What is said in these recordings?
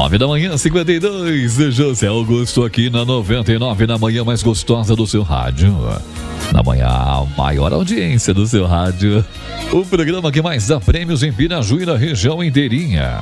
9h52, José Augusto aqui na 99, na manhã mais gostosa do seu rádio. Na manhã, a maior audiência do seu rádio. O programa que mais dá prêmios em Piraju e na região inteirinha.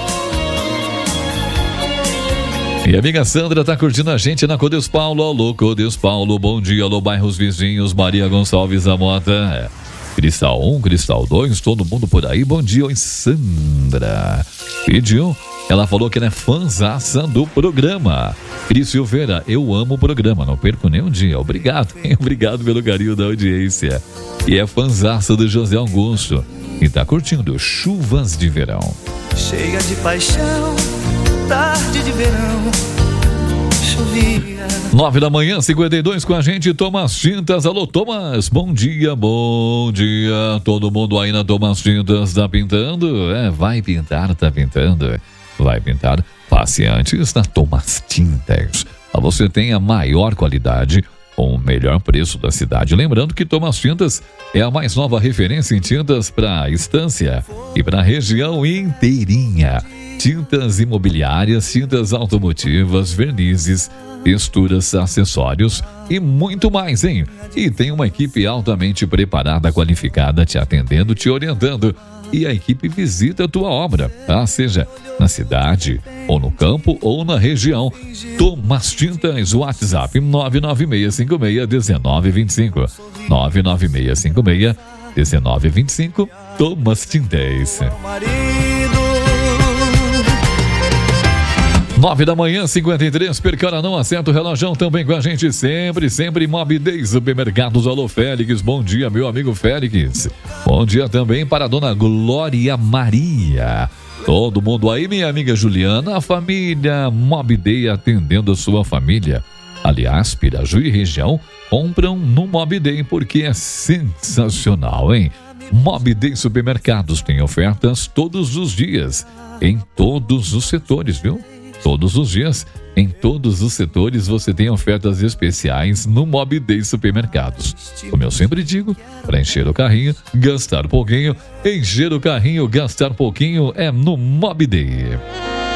E a amiga Sandra tá curtindo a gente na Codeus Paulo. Alô, Codeus Paulo, bom dia. Alô, bairros vizinhos, Maria Gonçalves da Mota. Cristal 1, Cristal 2, todo mundo por aí. Bom dia, oi, Sandra. Pediu, ela falou que ela é fãzaça do programa. Cris Silveira, eu amo o programa, não perco nem um dia. Obrigado, hein? Obrigado pelo carinho da audiência. E é fãzaça do José Augusto. E tá curtindo Chuvas de Verão. Cheia de paixão, tarde de verão, chovia. 9h52 com a gente, Thomas Tintas. Alô, Thomas, bom dia, bom dia. Todo mundo aí na Thomas Tintas tá pintando? Vai pintar, tá pintando. Vai pintar, passe antes na Thomas Tintas. Você tem a maior qualidade com o melhor preço da cidade. Lembrando que Thomas Tintas é a mais nova referência em tintas para Estância e para a região inteirinha. Tintas imobiliárias, tintas automotivas, vernizes, texturas, acessórios e muito mais, hein? E tem uma equipe altamente preparada, qualificada, te atendendo, te orientando. E a equipe visita a tua obra, seja na cidade, ou no campo, ou na região. Thomas Tintas, WhatsApp 996561925. 996561925. Thomas Tintas. 9h53, Percara não acerta o relógio também com a gente sempre, Mob Day Supermercados. Alô, Félix, bom dia, meu amigo Félix. Bom dia também para a dona Glória Maria. Todo mundo aí, minha amiga Juliana, a família Mob Day atendendo a sua família. Aliás, Piraju e região compram no Mob Day porque é sensacional, hein? Mob Day Supermercados tem ofertas todos os dias, em todos os setores, viu? Todos os dias, em todos os setores, você tem ofertas especiais no Mob Day Supermercados. Como eu sempre digo, para encher o carrinho, gastar pouquinho, encher o carrinho, gastar pouquinho é no Mob Day.